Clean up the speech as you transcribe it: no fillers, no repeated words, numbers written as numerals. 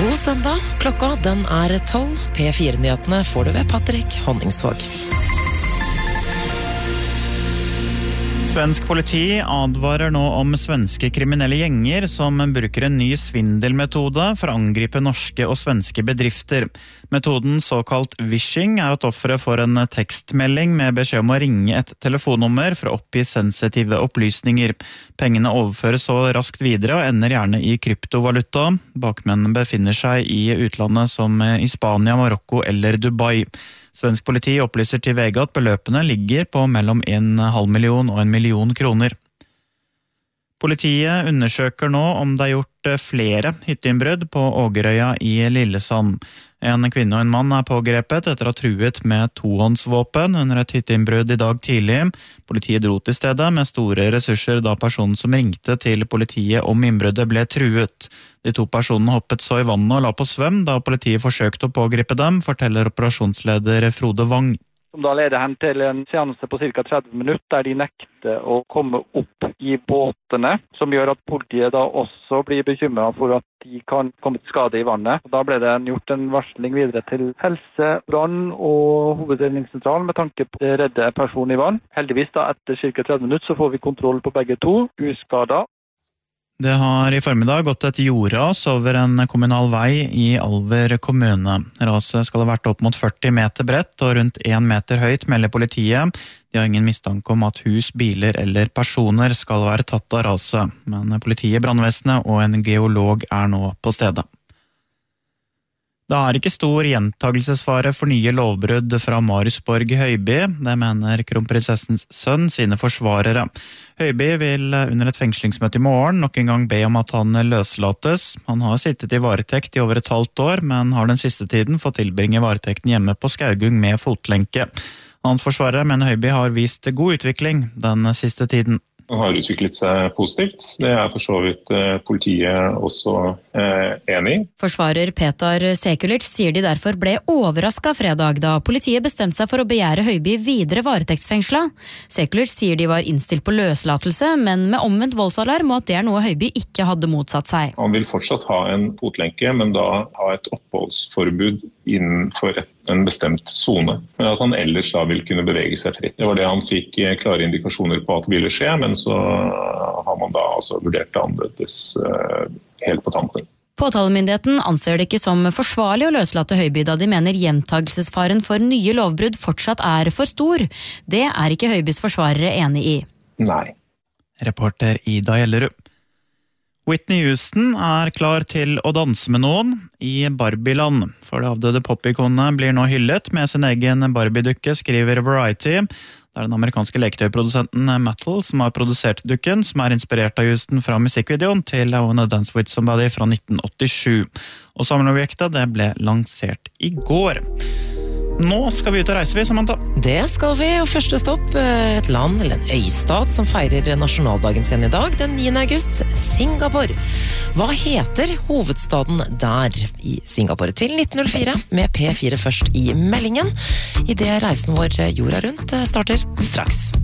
God søndag, klokka den 12. P4-nyhetene får du ved Patrick Honningsvåg. Svensk politi advarer nå om svenske kriminelle gjenger som bruker en ny svindelmetode for å angripe norske og svenske bedrifter. Metoden, såkalt vishing, at offeret får en tekstmelding med beskjed om å ringe et telefonnummer for å oppgi sensitive opplysninger. Pengene overføres så raskt videre og ender gjerne i kryptovaluta. Bakmennene befinner seg i utlandet som i Spania, Marokko eller Dubai. Svensk politi opplyser til VG at beløpene ligger på mellom 1,5 million og 1 million kroner. Politiet undersøker nå om det er gjort flere hytteinnbrudd på Ågerøya i Lillesand. En kvinne og en mann er pågrepet etter å ha truet med tohåndsvåpen under et hytteinnbrudd i dag tidlig. Politiet dro til stedet med store ressurser da personen som ringte til politiet om innbruddet ble truet. De to personene hoppet så i vannet og la på svøm da politiet forsøkte å pågripe dem, forteller operasjonsleder Frode Wang. Som da leder hen til en seanse på ca. 30 minutter der de nekter å komme opp i båtene, som gjør at politiet da også blir bekymret for at de kan komme til skade i vannet. Da ble det gjort en varsling videre til helse, brann og hovedredningssentralen med tanke på å redde personen i vann. Heldigvis da etter ca. 30 minutter så får vi kontroll på begge to, uskadet. Det har i formiddag gått et jordras over en kommunal vei i Alver kommune. Raset skal ha vært opp mot 40 meter bredt og rundt 1 meter høyt, melder politiet. De har ingen mistanke om at hus, biler eller personer skal være tatt av raset, men politiet, brannvesenet og en geolog er nå på stedet. Det er ikke stor gjentagelsesfare for nye lovbrudd fra Mariusborg Høiby, det mener kronprinsessens sønn sine forsvarere. Høiby vil under et fengslingsmøte i morgen nok en gang be om at han løslates. Han har sittet i varetekt i over et halvt år, men har den siste tiden fått tilbringe varetekten hjemme på Skaugung med fotlenke. Hans forsvarere mener Høiby har vist god utvikling den siste tiden. Han har utviklet seg positivt. Det er for så vidt politiet også enig i. Forsvarer Petar Sekulic sier de derfor ble overrasket fredag da politiet bestemte seg for å begjære Høiby videre varetektsfengsla. Sekulic sier de var innstilt på løslatelse, men med omvendt voldsalarm og at det er noe Høiby ikke hadde motsatt seg. Han vil fortsatt ha en fotlenke, men da ha et oppholdsforbud innenfor en bestemt zone. Men at han ellers da vil kunne bevege seg fritt. Det var det han fikk klare indikasjoner på at ville skje, men så har man da altså vurdert det annerledes helt på tampen. Påtalemyndigheten anser det ikke som forsvarlig å løslate Høiby da de mener gjentagelsesfaren for nye lovbrudd fortsatt er for stor. Det er ikke Høibys forsvarere enig i. Nei. Reporter Ida Gjellerud. Whitney Houston er klar til å danse med noen i Barbieland. For det avdøde popikonet blir nå hyllet med sin egen Barbie-dukke, skriver Variety. Det er den amerikanske leketøyprodusenten Mattel som har produsert dukken, som er inspirert av Houston fra musikkvideoen til I Wanna Dance With Somebody fra 1987. Og samleobjektet det ble lansert i går. Nå skal vi ut og reise, Samantha. Det skal vi, og første stopp et land eller en øystat som feirer nasjonaldagen sin i dag, den 9. august, Singapore. Hva heter hovedstaden der i Singapore? Til 1904 med P4 først i meldingen, i det reisen vår jorda rundt starter straks.